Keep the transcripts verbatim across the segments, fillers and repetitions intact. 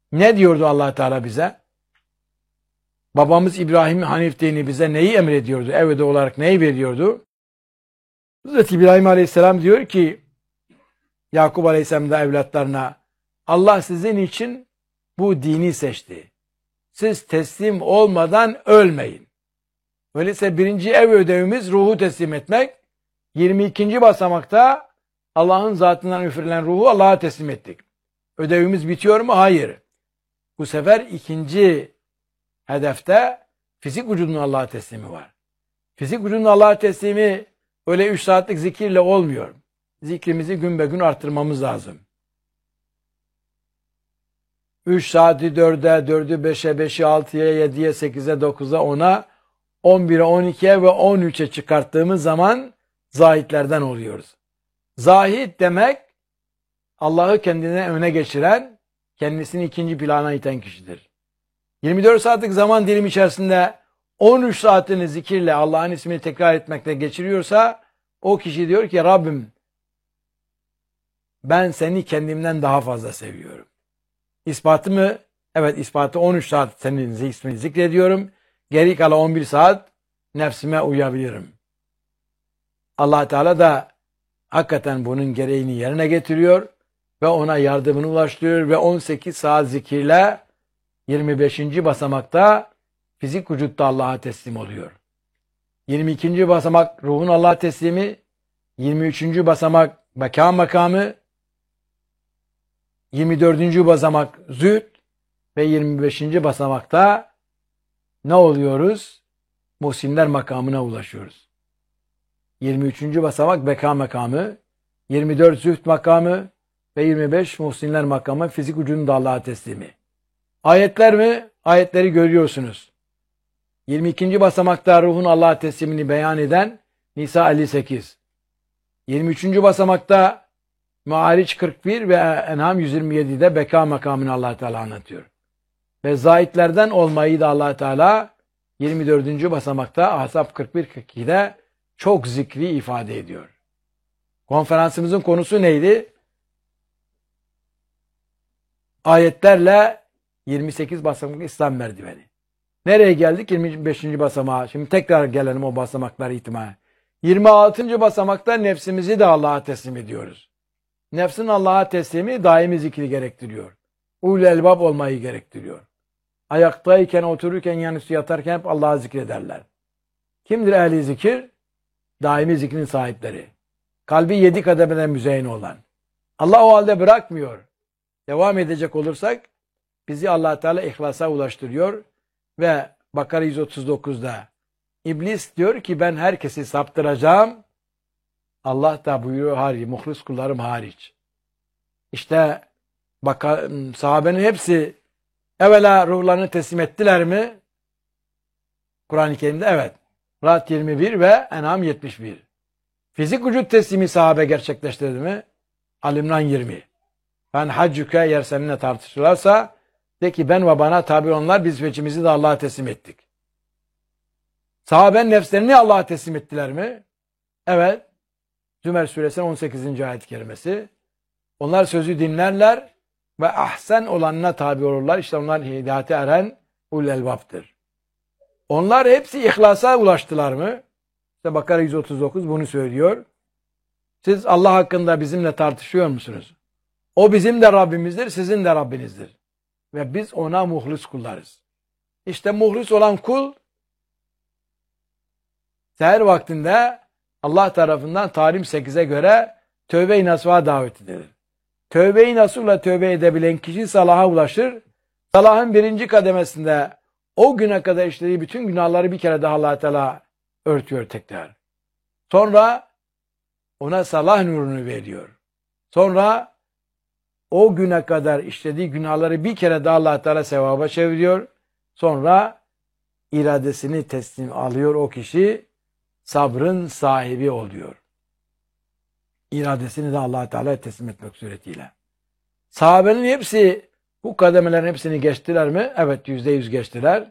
Ne diyordu Allah Teala bize? Babamız İbrahim Hanif dini bize neyi emrediyordu? Evde olarak neyi veriyordu? Hazreti İbrahim Aleyhisselam diyor ki Yakup Aleyhisselam da evlatlarına, Allah sizin için bu dini seçti. Siz teslim olmadan ölmeyin. Öyleyse birinci ev ödevimiz ruhu teslim etmek. yirmi ikinci basamakta Allah'ın zatından üfürülen ruhu Allah'a teslim ettik. Ödevimiz bitiyor mu? Hayır. Bu sefer ikinci hedefte fizik vücudunun Allah'a teslimi var. Fizik vücudunun Allah'a teslimi öyle üç saatlik zikirle olmuyor. Zikrimizi gün be gün arttırmamız lazım. üç saati dörde, dördü beşe, beşi altıya, yediye, sekize, dokuza, ona, on bire, on ikiye ve on üçe çıkarttığımız zaman zahitlerden oluyoruz. Zahit demek Allah'ı kendine öne geçiren, kendisini ikinci plana iten kişidir. yirmi dört saatlik zaman dilimi içerisinde on üç saatini zikirle Allah'ın ismini tekrar etmekle geçiriyorsa o kişi diyor ki Rabbim ben seni kendimden daha fazla seviyorum. İspatı mı? Evet, ispatı on üç saat senin ismini zikrediyorum. Geri kalan on bir saat nefsime uyabilirim. Allah Teala da hakikaten bunun gereğini yerine getiriyor ve ona yardımını ulaştırıyor ve on sekiz saat zikirle yirmi beşinci basamakta fizik vücutta Allah'a teslim oluyor. yirmi ikinci basamak ruhun Allah'a teslimi, yirmi üçüncü basamak beka makamı, yirmi dördüncü basamak zühd ve yirmi beşinci basamakta ne oluyoruz? Muhsinler makamına ulaşıyoruz. yirmi üçüncü basamak beka makamı, yirmi dört zühd makamı ve yirmi beş muhsinler makamı fizik vücudun da Allah'a teslimi. Ayetler mi? Ayetleri görüyorsunuz. yirmi ikinci basamakta ruhun Allah'a teslimini beyan eden Nisa elli sekiz. yirmi üçüncü basamakta Maariç kırk bir ve En'am yüz yirmi yedi'de beka makamını Allah Teala anlatıyor. Ve zahitlerden olmayı da Allah Teala yirmi dördüncü basamakta Ahzab kırk bir kırk iki'de çok zikri ifade ediyor. Konferansımızın konusu neydi? Ayetlerle yirmi sekiz basamak İslam merdiveni. Nereye geldik? yirmi beşinci basamağa. Şimdi tekrar gelelim o basamaklara ihtimalen. yirmi altıncı basamakta nefsimizi de Allah'a teslim ediyoruz. Nefsin Allah'a teslimi daimi zikri gerektiriyor. Ulul elbab olmayı gerektiriyor. Ayaktayken, otururken, yanüstü yatarken hep Allah'ı zikrederler. Kimdir ehli zikir? Daimi zikrin sahipleri. Kalbi yedi kademeden müzeyyin olan. Allah o halde bırakmıyor. Devam edecek olursak bizi Allah Teala ihlasa ulaştırıyor ve Bakara yüz otuz dokuz'da İblis diyor ki ben herkesi saptıracağım. Allah da buyuruyor hariç, muhlis kullarım hariç. İşte baka, sahabenin hepsi evvela ruhlarını teslim ettiler mi? Kur'an-ı Kerim'de evet. Ra'd yirmi bir ve En'am yetmiş bir. Fizik vücut teslimi sahabe gerçekleştirdi mi? Ali-İmran yirmi. Ben haccüke eğer seninle tartışırlarsa de ki ben ve bana tabi onlar biz veçimizi de Allah'a teslim ettik. Sahaben nefslerini Allah'a teslim ettiler mi? Evet. Zümer suresinin on sekizinci ayet-i kerimesi. Onlar sözü dinlerler ve ahsen olanına tabi olurlar. İşte onlar hidayete eren ulul elbaptır. Onlar hepsi ihlasa ulaştılar mı? İşte Bakara yüz otuz dokuz bunu söylüyor. Siz Allah hakkında bizimle tartışıyor musunuz? O bizim de Rabbimizdir, sizin de Rabbinizdir. Ve biz ona muhlis kullarız. İşte muhlis olan kul seher vaktinde Allah tarafından Tarim sekiz'e göre tövbe-i nasuha davet edilir. Tövbe-i nasuhla tövbe edebilen kişi salaha ulaşır. Salahın birinci kademesinde o güne kadar işlediği bütün günahları bir kere daha Allah Teala örtüyor tekrar. Sonra ona salah nurunu veriyor. Sonra o güne kadar işlediği günahları bir kere daha Allah Teala sevaba çeviriyor. Sonra iradesini teslim alıyor o kişi. Sabrın sahibi oluyor. İradesini de Allah Teala'ya teslim etmek suretiyle. Sahabenin hepsi bu kademelerin hepsini geçtiler mi? Evet, yüzde yüz geçtiler.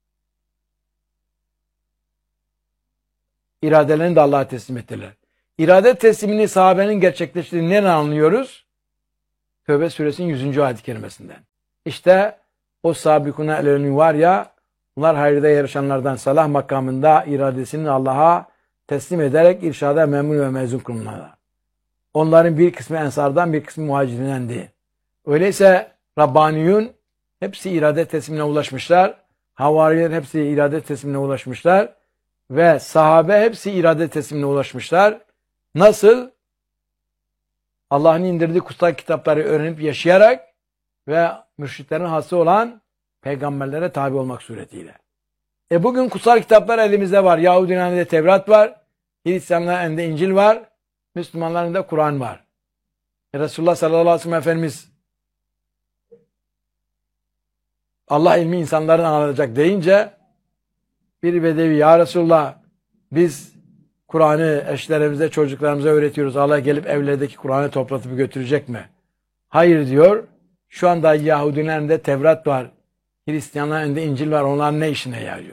İradelerini de Allah'a teslim ettiler. İrade teslimini sahabenin gerçekleştirdiğini nereden anlıyoruz? Tövbe suresinin yüzüncü ayet-i kerimesinden. İşte o sabikuna eleni var ya, bunlar hayırda yarışanlardan, salah makamında iradesini Allah'a teslim ederek irşada memnun ve mezun kılınırlar. Onların bir kısmı ensardan, bir kısmı muhacirindendi. Öyleyse Rabbaniyun hepsi irade teslimine ulaşmışlar. Havariler hepsi irade teslimine ulaşmışlar. Ve sahabe hepsi irade teslimine ulaşmışlar. Nasıl? Allah'ın indirdiği kutsal kitapları öğrenip yaşayarak ve mürşitlerin hası olan peygamberlere tabi olmak suretiyle. E bugün kutsal kitaplar elimizde var. Yahudilerin elinde Tevrat var. Hristiyanların elinde İncil var. Müslümanların elinde Kur'an var. E Resulullah sallallahu aleyhi ve sellem Efendimiz Allah ilmi insanların anlatacak deyince bir bedevi, ya Resulullah biz Kur'an'ı eşlerimize, çocuklarımıza öğretiyoruz. Allah gelip evlerdeki Kur'an'ı toplatıp götürecek mi? Hayır diyor. Şu anda Yahudilerin elinde Tevrat var. Hristiyanların elinde İncil var. Onların ne işine yarıyor?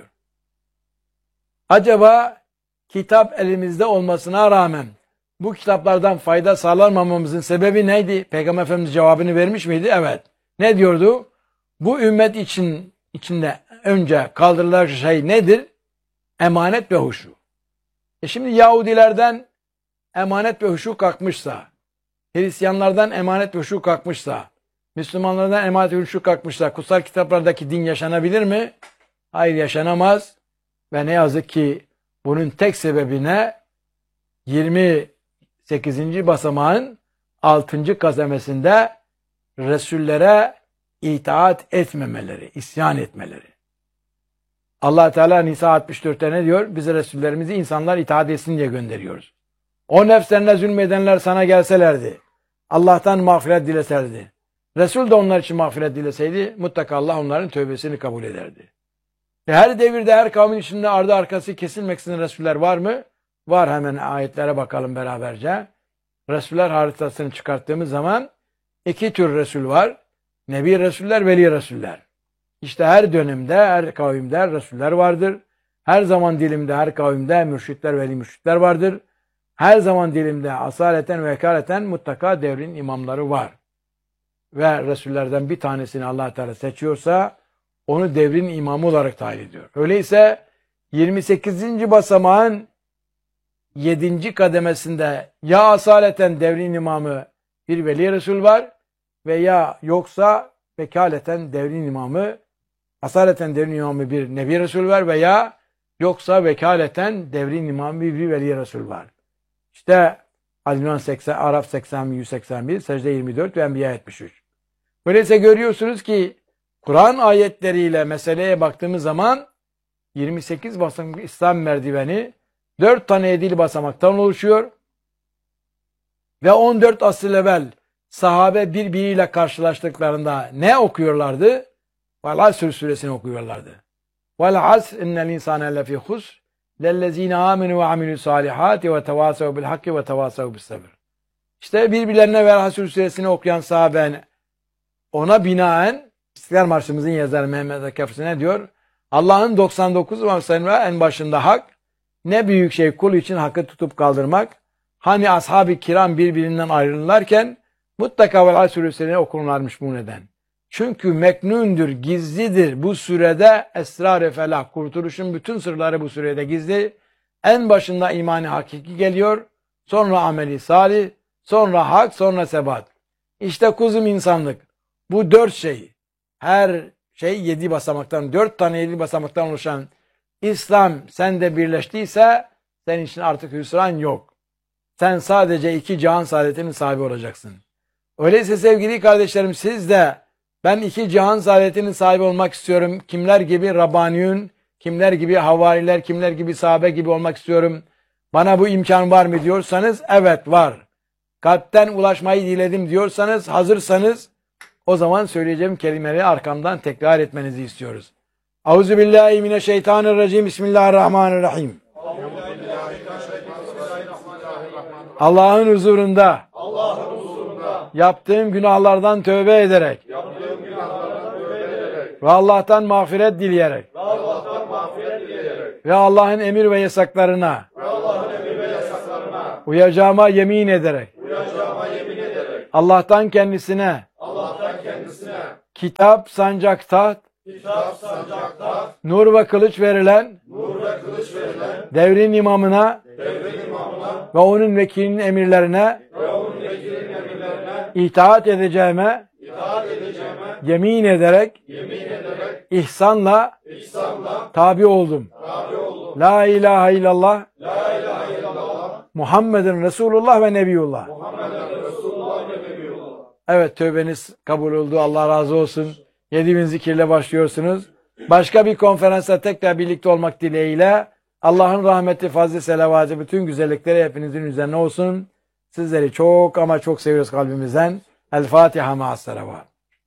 Acaba kitap elimizde olmasına rağmen bu kitaplardan fayda sağlanmamamızın sebebi neydi? Peygamber Efendimiz cevabını vermiş miydi? Evet. Ne diyordu? Bu ümmet için içinde önce kaldırılacak şey nedir? Emanet ve huşu. E şimdi Yahudilerden emanet ve huşu kalkmışsa, Hristiyanlardan emanet ve huşu kalkmışsa, Müslümanlardan emanet ve huşu kalkmışsa, kutsal kitaplardaki din yaşanabilir mi? Hayır, yaşanamaz. Ve ne yazık ki bunun tek sebebine yirmi sekizinci basamağın altıncı kademesinde Resullere itaat etmemeleri, isyan etmeleri. Allah Teala Nisa altmış dörtte ne diyor? Biz Resullerimizi insanlar itaat etsin diye gönderiyoruz. O nefslerine zulmedenler sana gelselerdi, Allah'tan mağfiret dileserdi. Resul de onlar için mağfiret dileseydi, mutlaka Allah onların tövbesini kabul ederdi. Ve her devirde, her kavmin içinde ardı arkası kesilmek isteyen Resuller var mı? Var, hemen ayetlere bakalım beraberce. Resuller haritasını çıkarttığımız zaman iki tür Resul var. Nebi Resuller, Veli Resuller. İşte her dönemde, her kavimde Resuller vardır. Her zaman dilimde, her kavimde mürşitler, veli mürşitler vardır. Her zaman dilimde asaleten ve vekaleten mutlaka devrin imamları var. Ve Resullerden bir tanesini Allah Teala seçiyorsa onu devrin imamı olarak tayin ediyor. Öyleyse yirmi sekizinci basamağın yedinci kademesinde ya asaleten devrin imamı bir veli Resul var veya yoksa vekaleten devrin imamı, asaleten devrin imamı bir Nebi Resul var veya yoksa vekaleten devrin imamı bir Veli Resul var. İşte Ali seksen, Araf seksen, yüz seksen bir, Secde yirmi dört ve Enbiya yetmiş üç. Öyleyse görüyorsunuz ki Kur'an ayetleriyle meseleye baktığımız zaman yirmi sekiz basamaklı İslam merdiveni dört tane yedili basamaktan oluşuyor ve on dört asır evvel sahabe birbiriyle karşılaştıklarında ne okuyorlardı? Vel Asr suresini okuyorlardı. Vel asr innel insane lefî husr lellezîne âmenû ve amilû salihâti ve tevâsev bil hakkı ve tevâsev bis sabr. İşte birbirlerine Vel Asr suresini okuyan sahabe ona binaen İstiklal Marşımızın yazarı Mehmet Akif ne diyor? Allah'ın doksan dokuz vasfıyla en başında hak, ne büyük şey kul için hakkı tutup kaldırmak. Hani ashab-ı kiram birbirinden ayrılırlarken mutlaka Vel Asr suresini okunurlarmış bu neden. Çünkü meknundur, gizlidir bu sürede esrar-ı felah, kurtuluşun bütün sırları bu sürede gizli. En başında imani hakiki geliyor, sonra ameli salih, sonra hak, sonra sebat. İşte kuzum insanlık, bu dört şey, her şey yedi basamaktan, dört tane yedi basamaktan oluşan İslam sende birleştiyse senin için artık hüsran yok. Sen sadece iki cihan saadetinin sahibi olacaksın. Öyleyse sevgili kardeşlerim, siz de ben iki cihan saadetinin sahibi olmak istiyorum. Kimler gibi Rabbaniyun, kimler gibi havariler, kimler gibi sahabe gibi olmak istiyorum. Bana bu imkan var mı diyorsanız, evet var. Kalpten ulaşmayı diledim diyorsanız, hazırsanız o zaman söyleyeceğim kelimeleri arkamdan tekrar etmenizi istiyoruz. Euzubillahimineşşeytanirracim. Bismillahirrahmanirrahim. Allah'ın huzurunda, Allah'ın huzurunda yaptığım günahlardan tövbe ederek, yaptığım günahlardan tövbe ederek ve Allah'tan mağfiret dileyerek ve Allah'tan mağfiret dileyerek ve Allah'ın emir ve yasaklarına ve Allah'ın emir ve yasaklarına uyacağıma yemin ederek uyacağıma yemin ederek Allah'tan kendisine Allah'tan kendisine kitap sancak taht, kitap sancakta, nur ve kılıç verilen nur ve kılıç verilen devrin imamına devlet imamına ve onun vekilinin emirlerine ve onun vekilinin emirlerine itaat edeceğime itaat edeceğime yemin ederek yemin ederek ihsanla ihsanla tabi oldum. tabi oldum. La ilahe illallah La ilahe illallah Muhammedun Resulullah ve Nebiyullah. Muhammeden Resulullah ve Nebiyullah. Evet, tövbeniz kabul oldu. Allah razı olsun. Yedi bin zikirle başlıyorsunuz. Başka bir konferansta tekrar birlikte olmak dileğiyle Allah'ın rahmeti, fazl-ı selavatı, bütün güzellikleri hepinizin üzerine olsun. Sizleri çok ama çok seviyoruz kalbimizden. El Fatiha ma'as salavat.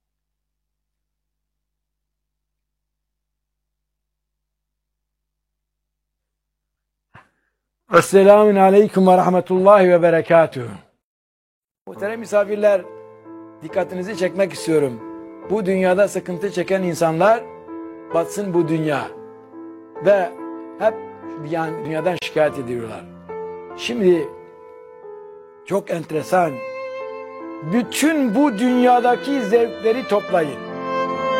Esselamun aleyküm ve rahmetullahi ve berekatuhu. Muhterem misafirler, dikkatinizi çekmek istiyorum. Bu dünyada sıkıntı çeken insanlar batsın bu dünya. Ve hep yani dünyadan şikayet ediyorlar. Şimdi çok enteresan. Bütün bu dünyadaki zevkleri toplayın.